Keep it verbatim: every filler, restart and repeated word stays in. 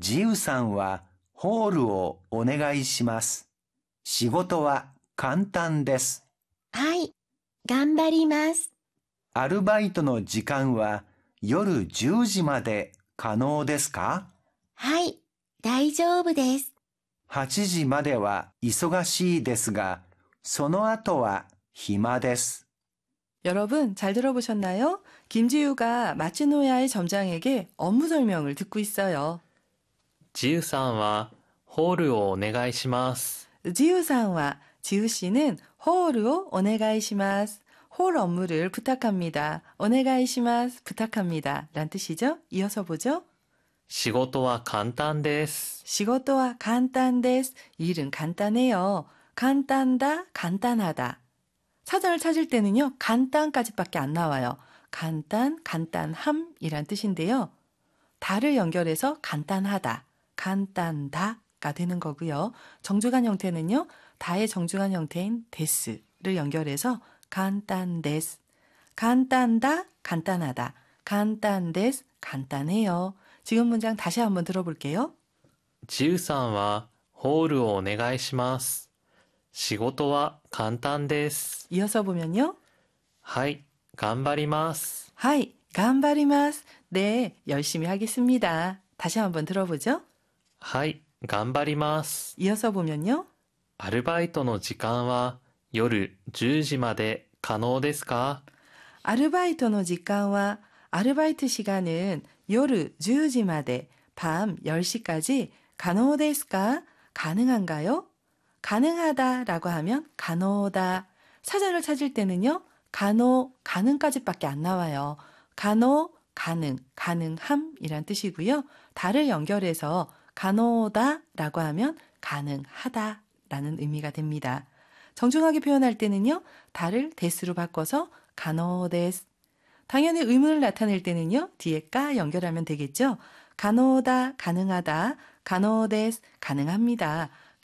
ジウさんはホールをお願いします。仕事は簡単です。 はい、頑張ります。 アルバイトの時間は夜じゅうじまで可能ですか？ はい、大丈夫です。 はちじまでは忙しいですが、その後は暇です。 여러분 잘 들어보셨나요? 김지우가 마츠노야의 점장에게 업무 설명을 듣고 있어요. ジウさんはホールをお願いします。 지우상와 지우씨는 호르오 오네가이시마스. 홀 업무를 부탁합니다. 오네가이시마스 부탁합니다. 란 뜻이죠. 이어서 보죠. 仕事は簡単です。 시고토와 간단데스. 일은 간단해요. 간단다, 간단하다. 사전을 찾을 때는요. 간단까지밖에 안 나와요. 간단, 간단함이란 뜻인데요. 다를 연결해서 간단하다, 간단다가 되는 거고요. 정주간 형태는요. 다의 정주간 형태인 데스를 연결해서 간단데스, 간단다, 간단하다, 간단데스, 간단해요. 지금 문장 다시 한번 들어볼게요. ジウさんはホールをお願いします。仕事は簡単です。 이어서 보면요. はい、頑張ります。 하이, 간바리마스. 네, 열심히 하겠습니다. 다시 한번 들어보죠. はい、頑張ります。 이어서 보면요. アルバイトの時間は夜じゅうじまで可能ですか？ 아르바이토의 시간은 아르바이트 시간은 요르じゅうじまで밤 열 시까지 가능데스까? 가능한가요? 가능하다라고 하면 가노다. 사전을 찾을 때는요. 가노, 가능까지밖에 안 나와요. 가노, 가능, 가능함이란 뜻이고요. 다를 연결해서 가노다라고 하면 가능하다라는 의미가 됩니다. 정중하게 표현할 때는요. 다를 데스로 바꿔서 가노데스. 당연히 의문을 나타낼 때는요. 뒤에 까 연결하면 되겠죠. 가노다, 가능하다, 가노데스, 가능합니다.